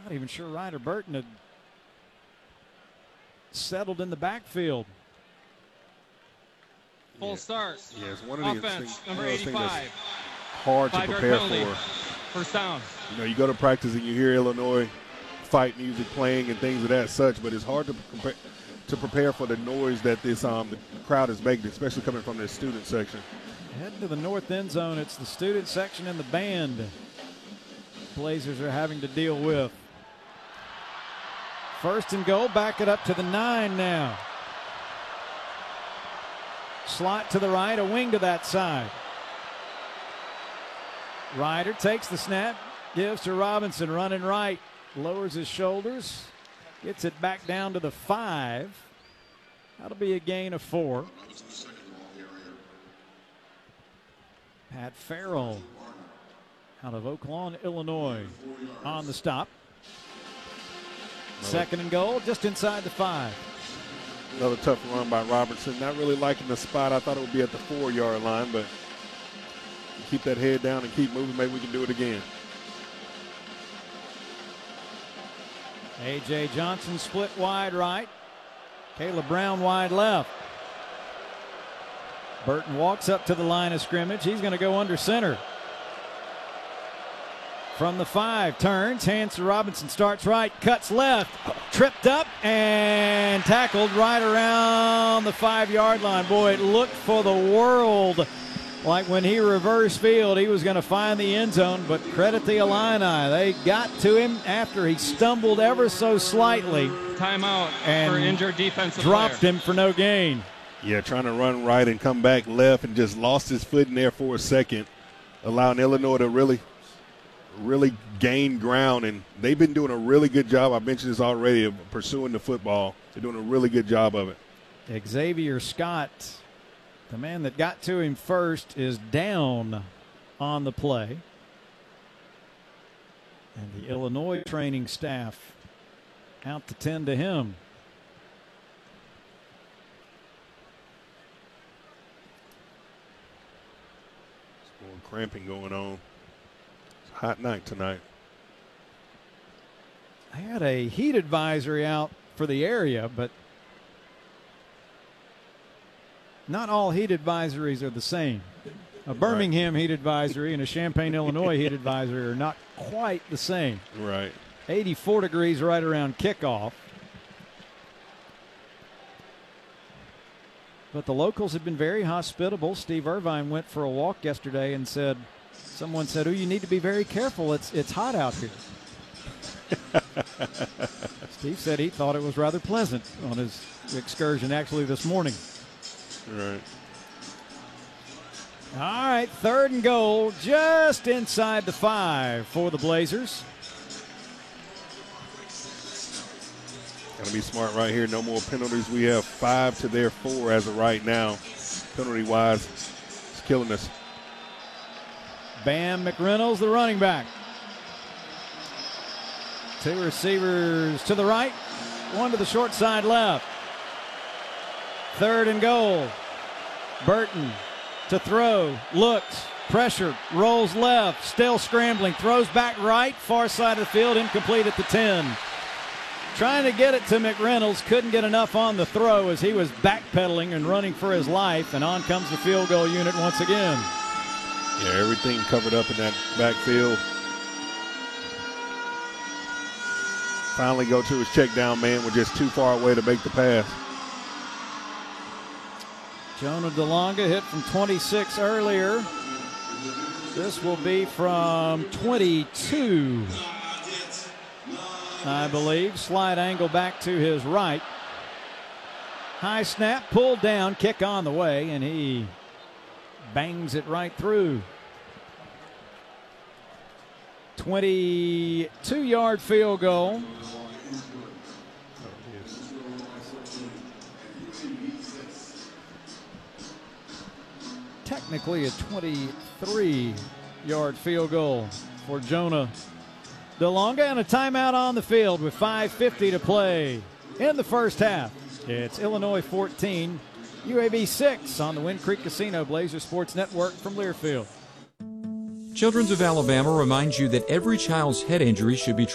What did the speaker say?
Not even sure Ryder Burton had settled in the backfield. Full start. Yeah, it's one of these Offense, things, number one of those things 85. that's hard to 5-yard prepare penalty. for. First down. You know, you go to practice and you hear Illinois fight music playing and things of that such, but it's hard to prepare for the noise that this the crowd is making, especially coming from the student section. Heading to the north end zone, it's the student section and the band Blazers are having to deal with. First and goal, back it up to the 9 now. Slot to the right, a wing to that side. Ryder takes the snap, gives to Robinson, running right, lowers his shoulders, gets it back down to the 5. That'll be a gain of 4. Pat Farrell out of Oak Lawn, Illinois, on the stop. Second and goal, just inside the 5. Another tough run by Robertson. Not really liking the spot. I thought it would be at the 4-yard line, but keep that head down and keep moving. Maybe we can do it again. A.J. Johnson split wide right. Caleb Brown wide left. Burton walks up to the line of scrimmage. He's going to go under center. From the 5, turns, hands to Robinson, starts right, cuts left, tripped up and tackled right around the 5-yard line. Boy, it looked for the world like when he reversed field, he was going to find the end zone, but credit the Illini. They got to him after he stumbled ever so slightly. Timeout and for injured defensive dropped player. him for no gain. Yeah, trying to run right and come back left and just lost his foot in there for a second, allowing Illinois to really gain ground. And they've been doing a really good job. I mentioned this already, of pursuing the football. They're doing a really good job of it. Xavier Scott, the man that got to him first, is down on the play. And the Illinois training staff out to tend to him. Cramping going on. It's a hot night tonight. I had a heat advisory out for the area, but not all heat advisories are the same. A Birmingham heat advisory and a Champaign, Illinois heat advisory are not quite the same. Right. 84 degrees right around kickoff. But the locals have been very hospitable. Steve Irvine went for a walk yesterday and someone said, "Oh, you need to be very careful. It's hot out here." Steve said he thought it was rather pleasant on his excursion actually this morning. Right. All right, third and goal, just inside the 5 for the Blazers. Got to be smart right here. No more penalties. We have 5 to their 4 as of right now. Penalty-wise, it's killing us. Bam McReynolds, the running back. 2 receivers to the right, 1 to the short side left. Third and goal. Burton to throw, looks, pressure, rolls left, still scrambling, throws back right, far side of the field, incomplete at the 10. Trying to get it to McReynolds, couldn't get enough on the throw as he was backpedaling and running for his life, and on comes the field goal unit once again. Yeah, everything covered up in that backfield. Finally go to his check down man, was just too far away to make the pass. Jonah DeLonga hit from 26 earlier. This will be from 22, I believe. Slide angle back to his right. High snap, pulled down, kick on the way, and he bangs it right through. 22-yard field goal. Technically a 23-yard field goal for Jonah DeLonga, and a timeout on the field with 5:50 to play in the first half. It's Illinois 14, UAB 6 on the Wind Creek Casino Blazer Sports Network from Learfield. Children's of Alabama reminds you that every child's head injury should be